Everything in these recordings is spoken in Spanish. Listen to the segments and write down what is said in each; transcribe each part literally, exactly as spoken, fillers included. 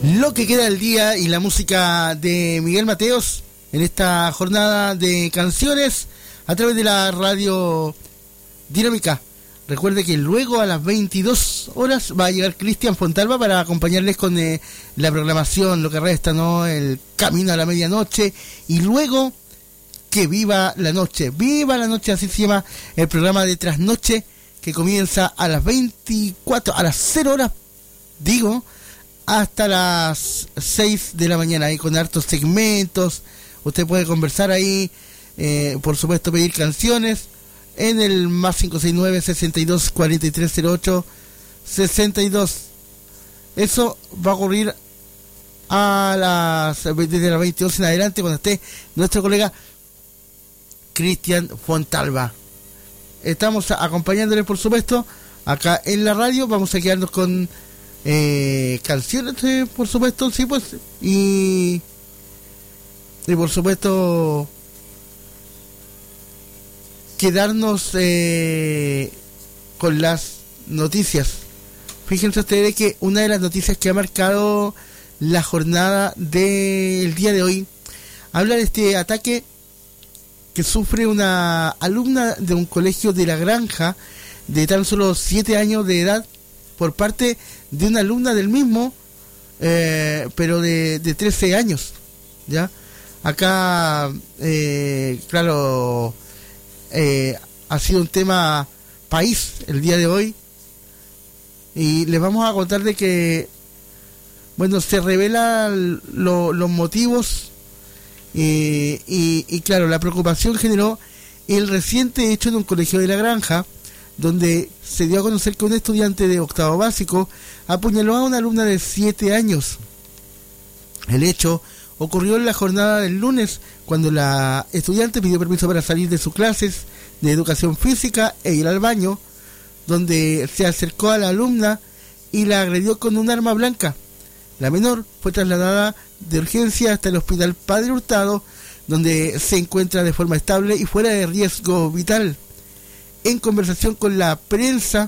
Lo que queda del día y la música de Miguel Mateos en esta jornada de canciones a través de la radio Dinámica. Recuerde que luego a las veintidós horas va a llegar Cristian Fontalva para acompañarles con eh, la programación, lo que resta, ¿no? El camino a la medianoche. Y luego que viva la noche. Viva la noche, así se llama el programa de Trasnoche, que comienza a las veinticuatro, a las cero horas, digo, hasta las seis de la mañana, ahí con hartos segmentos. Usted puede conversar ahí, eh, por supuesto pedir canciones en el más cinco seis nueve, sesenta y dos, cuarenta y tres cero ocho, sesenta y dos. Eso va a ocurrir a las desde las veintidós en adelante, cuando esté nuestro colega Cristian Fontalva. Estamos acompañándole, por supuesto, acá en la radio. Vamos a quedarnos con eh, canciones, eh, por supuesto, sí, pues, y y por supuesto quedarnos eh, con las noticias. Fíjense ustedes que una de las noticias que ha marcado la jornada del día de hoy habla de este ataque que sufre una alumna de un colegio de La Granja de tan solo siete años de edad por parte de una alumna del mismo, eh, pero de, de trece años, ¿ya? Acá, eh, claro, eh, ha sido un tema país el día de hoy, y les vamos a contar de que, bueno, se revelan lo, los motivos. Eh, y, y claro, la preocupación generó el reciente hecho en un colegio de La Granja, donde se dio a conocer que un estudiante de octavo básico apuñaló a una alumna de siete años. El hecho ocurrió en la jornada del lunes, cuando la estudiante pidió permiso para salir de sus clases de educación física e ir al baño, donde se acercó a la alumna y la agredió con un arma blanca. La menor fue trasladada de urgencia hasta el hospital Padre Hurtado, donde se encuentra de forma estable y fuera de riesgo vital. En conversación con la prensa,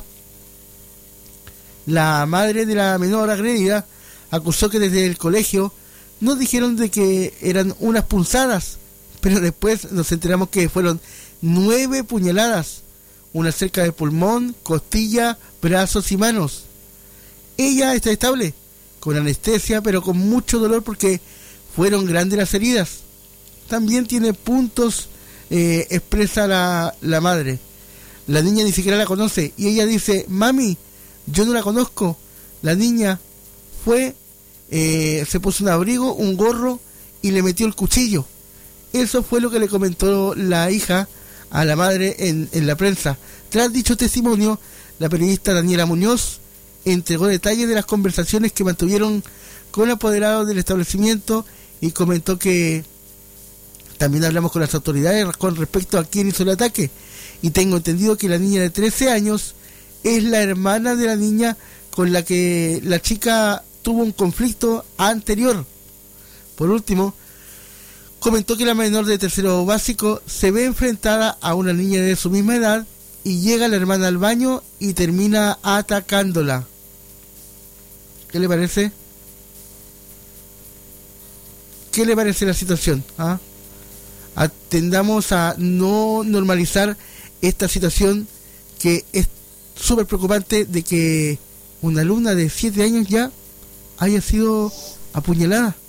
la madre de la menor agredida acusó que desde el colegio nos dijeron de que eran unas punzadas, pero después nos enteramos que fueron nueve puñaladas, una cerca del pulmón, costilla, brazos y manos. Ella está estable, con anestesia, pero con mucho dolor porque fueron grandes las heridas. También tiene puntos, eh, expresa la, la madre. La niña ni siquiera la conoce y ella dice: mami, yo no la conozco. La niña fue, eh, se puso un abrigo, un gorro y le metió el cuchillo. Eso fue lo que le comentó la hija a la madre en, en la prensa. Tras dicho testimonio, la periodista Daniela Muñoz entregó detalles de las conversaciones que mantuvieron con apoderados del establecimiento y comentó que también hablamos con las autoridades con respecto a quién hizo el ataque, y tengo entendido que la niña de trece años es la hermana de la niña con la que la chica tuvo un conflicto anterior. Por último, comentó que la menor de tercero básico se ve enfrentada a una niña de su misma edad y llega la hermana al baño y termina atacándola. ¿Qué le parece? ¿Qué le parece la situación? ¿Ah? Atendamos a no normalizar esta situación, que es súper preocupante, de que una alumna de siete años ya haya sido apuñalada.